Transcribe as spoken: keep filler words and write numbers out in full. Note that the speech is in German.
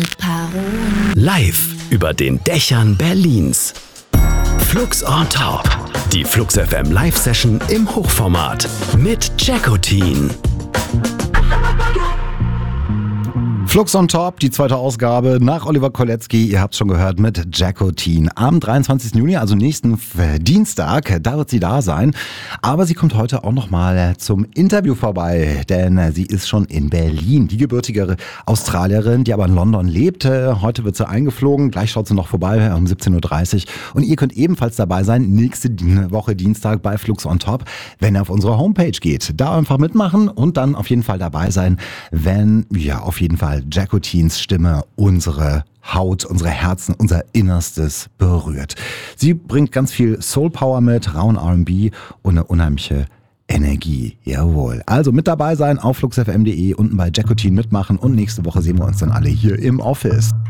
Live über den Dächern Berlins. Flux on Top. Die Flux F M Live-Session im Hochformat mit Jackotin. Flux on Top, die zweite Ausgabe nach Oliver Kolecki, ihr habt es schon gehört, mit Jackotin. Am dreiundzwanzigsten Juni, also nächsten Dienstag, da wird sie da sein. Aber sie kommt heute auch nochmal zum Interview vorbei, denn sie ist schon in Berlin. Die gebürtige Australierin, die aber in London lebt. Heute wird sie eingeflogen, gleich schaut sie noch vorbei um siebzehn Uhr dreißig. Und ihr könnt ebenfalls dabei sein, nächste Woche Dienstag bei Flux on Top, wenn ihr auf unsere Homepage geht. Da einfach mitmachen und dann auf jeden Fall dabei sein, wenn, ja, auf jeden Fall Jackotins Stimme unsere Haut, unsere Herzen, unser Innerstes berührt. Sie bringt ganz viel Soul Power mit, rauen R and B und eine unheimliche Energie. Jawohl. Also mit dabei sein auf flux f m punkt de, unten bei Jackotin mitmachen und nächste Woche sehen wir uns dann alle hier im Office.